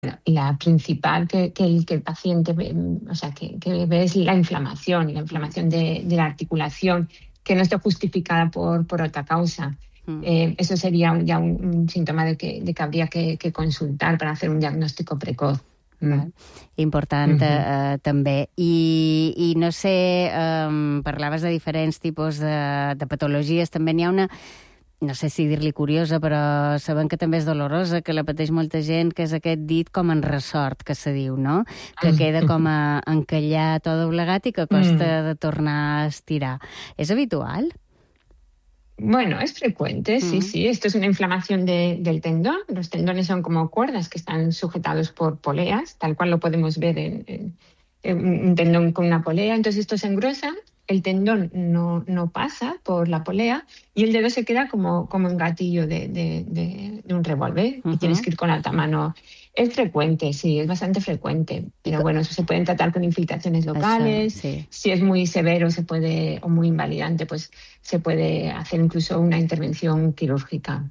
la principal que el paciente ve, o sea, que ve es la inflamación de la articulación, que no esté justificada por otra causa. Eso sería ya un síntoma de que habría que consultar para hacer un diagnòstic precoz. Important també. I no sé, parlaves de diferents tipus de patologies, també n'hi ha una, no sé si dir-li curiosa, però sabem que també és dolorosa, que la pateix molta gent, que és aquest dit com en ressort, que se diu, no? Que queda com encallat o doblegat i que costa de tornar a estirar. És habitual? Bueno, es frecuente, sí. Esto es una inflamación del tendón. Los tendones son como cuerdas que están sujetados por poleas, tal cual lo podemos ver en un tendón con una polea. Entonces esto se engrosa, el tendón no pasa por la polea y el dedo se queda como un gatillo de un revólver y tienes que ir con altamano. Es frecuente, sí, es bastante frecuente. Pero bueno, eso se pueden tratar con infiltraciones locales. Sí. Si es muy severo o muy invalidante, pues se puede hacer incluso una intervención quirúrgica.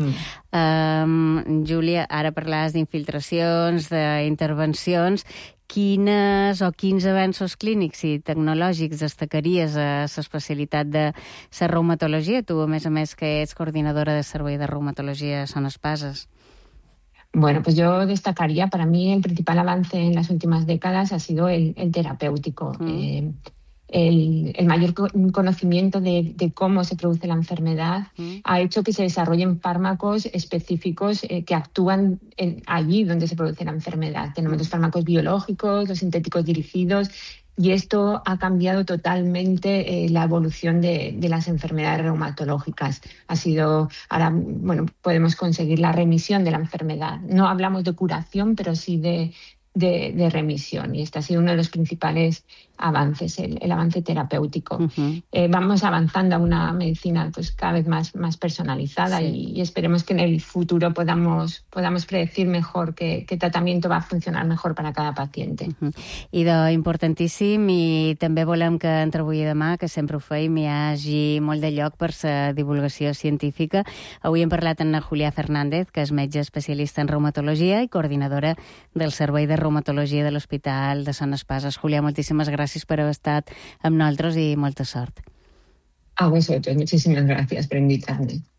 Júlia, ara parlaves d'infiltracions, d'intervencions. Quins avenços clínics i tecnològics destacaries a l'especialitat de la reumatologia? Tu, a més, que ets coordinadora de servei de reumatologia a Son Espases. Bueno, pues yo destacaría, para mí el principal avance en las últimas décadas ha sido el terapéutico. El mayor conocimiento de cómo se produce la enfermedad ha hecho que se desarrollen fármacos específicos que actúan allí donde se produce la enfermedad. Tenemos los fármacos biológicos, los sintéticos dirigidos, y esto ha cambiado totalmente la evolución de las enfermedades reumatológicas. Ahora podemos conseguir la remisión de la enfermedad. No hablamos de curación, pero sí de remisión, y este ha sido uno de los principales avances, el avance terapéutico. Vamos avanzando a una medicina pues cada vez más personalizada, y esperemos que en el futuro podamos predecir mejor qué tratamiento va a funcionar mejor para cada paciente. I importantíssim, i també volem que entre avui i demà, que sempre ho feim, hi hagi molt de lloc per la divulgació científica. Avui hem parlat amb Julià Fernández, que és metge especialista en reumatologia i coordinadora del Servei de Reumatologia de l'Hospital de Son Espases. Julià, moltíssimes gràcies per haver estat amb nosaltres i molta sort. A vosotros, muchísimas gracias por invitarme.